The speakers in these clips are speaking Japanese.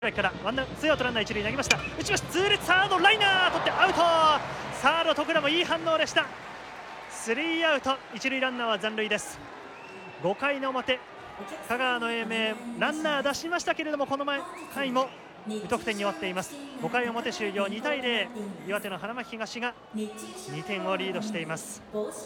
からワンアウトツーアウトランナー一塁投げました。打ちました。痛烈サードライナー取ってアウト。サード徳良もいい反応でした。スリーアウト、一塁ランナーは残塁です。5回の表、香川の英明ランナー出しましたけれども、この回も無得点に終わっています。5回表終了、2対0、岩手の花巻東が2点をリードしています。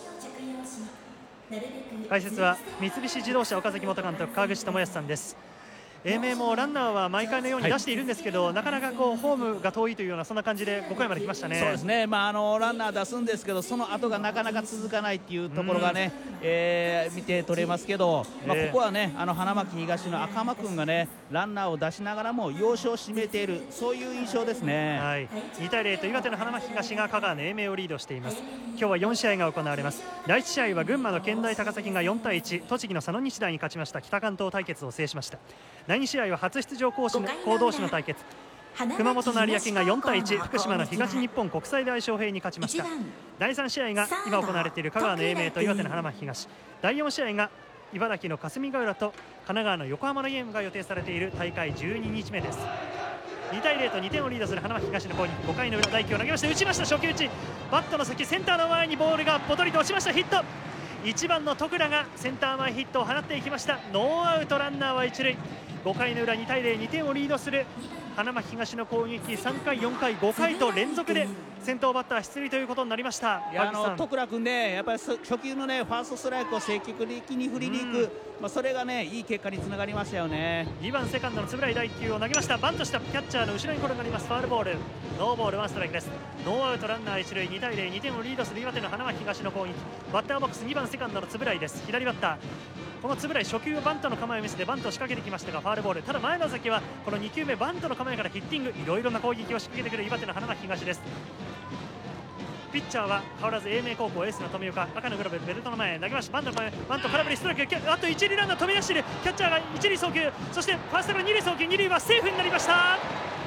解説は三菱自動車岡崎元監督、川口智康さんです。英明もランナーは毎回のように出しているんですけど、なかなかホームが遠いというようなそんな感じで5回まで来ましたね。 そうですね、ランナー出すんですけど、その後がなかなか続かないっていうところがね、見て取れますけど、ここはね、花巻東の赤間君がね、ランナーを出しながらも要所を締めている、そういう印象ですね。 はい、2対0と岩手の花巻東が香川の英明をリードしています。今日は4試合が行われます。第1試合は群馬の健大高崎が4対1、栃木の佐野日大に勝ちました。北関東対決を制しました。第2試合は初出場校同士の対決、熊本の有明が4対1、福島の東日本国際大昌平に勝ちました。第3試合が今行われている香川の英明と岩手の花巻東、第4試合が茨城の霞ヶ浦と神奈川の横浜のゲームが予定されている大会12日目です。2対0と2点をリードする花巻東の攻撃、5回の裏、大輝を投げまして打ちました。初球打ち、バットの先センターの前にボールがポトリと落ちました。ヒット、1番の徳良がセンター前ヒットを放っていきました。ノーアウトランナーは一塁。5回の裏、2対0、2点をリードする花巻東の攻撃、3回、4回、5回と連続で先頭バッター出塁ということになりました。 徳良君ね、やっぱり初球のねファーストストライクを積極的に振りに行く、それがねいい結果につながりましたよね。 2番セカンドの円井大輝を投げました。バントしたキャッチャーの後ろに転がります。ファウルボール、ノーボールワンストライクです。ノーアウトランナー一塁、2対0、2点をリードする岩手の花巻東の攻撃、バッターボックス2番セカンドの円井です。左バッター、この円井初球バントの構えを見せてバントを仕掛けてきましたがファウルボール。ただ前の打席はこの2球目バントの構えからヒッティング、いろいろな攻撃を仕掛けてくる岩手の花巻東です。ピッチャーは変わらず英明高校エースの富岡、赤のグラブベルトの前投げました。バントの前、バント空振りストライク、あと一塁ランナー飛び出している。キャッチャーが一塁送球、そしてファーストから二塁送球、二塁はセーフになりました。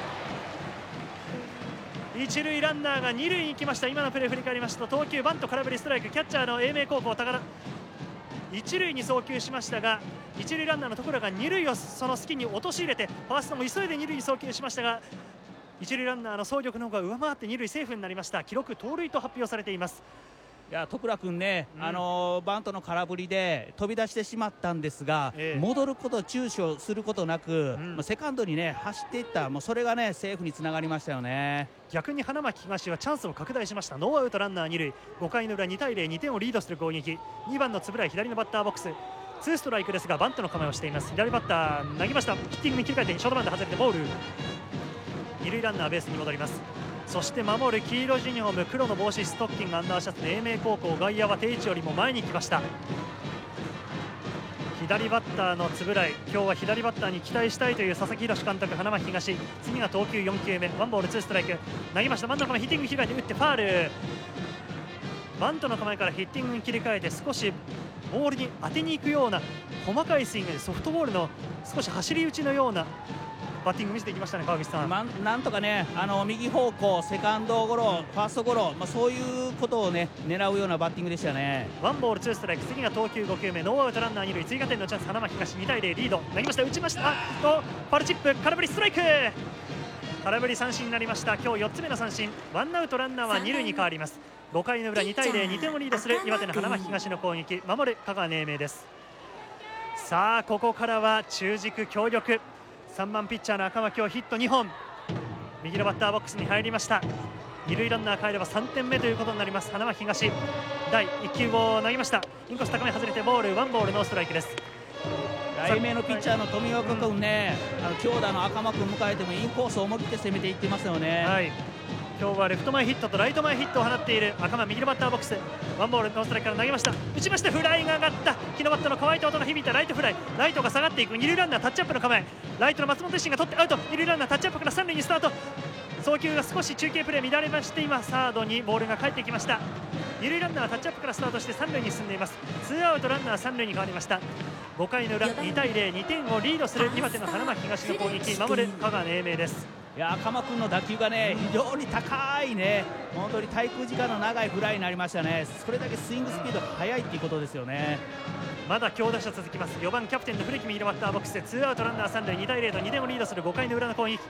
一塁ランナーが二塁に行きました。今のプレー振り返りますと、投球バント空振りストライク、キャッチャーの英明高校高田一塁に送球しましたが、一塁ランナーのところが二塁をその隙に陥れて、ファーストも急いで二塁に送球しましたが、一塁ランナーの走力の方が上回って二塁セーフになりました。記録盗塁と発表されています。 いや徳良君ね、バントの空振りで飛び出してしまったんですが、戻ること躊躇することなく、セカンドにね走っていった、それがねセーフにつながりましたよね。 逆に花巻東はチャンスを拡大しました。ノーアウトランナー二塁、5回の裏2対0、2点をリードする攻撃、2番の円井左のバッターボックス、ツーストライクですがバントの構えをしています。左バッター投げました。ヒッティングに切り替えてショートバウンド外れてボール、二塁ランナーベースに戻ります。そして守る黄色ジュニフォーム、黒の帽子ストッキングアンダーシャツで英明高校、外野は定位置よりも前に来ました。左バッターの円井、今日は左バッターに期待したいという佐々木宏監督、花巻東。次が投球4球目、ワンボールツーストライク投げました。真ん中のヒッティング切り替えて打ってファール、バントの構えからヒッティングに切り替えて少しボールに当てに行くような細かいスイングで、ソフトボールの少し走り打ちのようなバッティング見せていきましたね。川口さん、 なんとかね右方向セカンドゴロファーストゴロ、そういうことをね狙うようなバッティングでしたね。 ワンボールツーストライク、次が投球5球目、ノーアウトランナー二塁、追加点のチャンス、花巻東2対0リード、投げました、打ちました、ファルチップ空振りストライク、空振り三振になりました。今日4つ目の三振、ワンアウトランナーは二塁に変わります。5回の裏2対0、2点をリードする岩手の花巻東の攻撃、守る香川の英明です。さあここからは中軸強力、3番ピッチャーの赤間、今日ヒット2本、右のバッターボックスに入りました。二塁ランナー帰れば3点目ということになります。花巻東、第1球を投げました。インコース高め外れてボール、ワンボールノーストライクです。 英明のピッチャーの富岡君ね、強打の赤間君迎えてもインコースを思い切って攻めていってますよね。 はい、今日はレフト前ヒットとライト前ヒットを放っている赤間、右のバッターボックス、ワンボールノーストライクから投げました。打ちまして、フライが上がった。木のバットの乾いた音が響いたライトフライ、ライトが下がっていく。二塁ランナータッチアップの構え、ライトの松本自身が取ってアウト。二塁ランナータッチアップから三塁にスタート、送球が少し中継プレー乱れまして、今サードにボールが返ってきました。二塁ランナーはタッチアップからスタートして三塁に進んでいます。ツーアウトランナー三塁に変わりました。5回の裏2対0、2点をリードする岩手の花巻東の攻撃、守る香川の英明です。 いや赤間君の打球がね非常に高いね、本当に滞空時間の長いフライになりましたね。それだけスイングスピードが速いっていうことですよね。 まだ強打者続きます。4番キャプテンの古木もいるバッターボックス。ツーアウトランナー3塁、2対0と2点をリードする5回の裏の攻撃。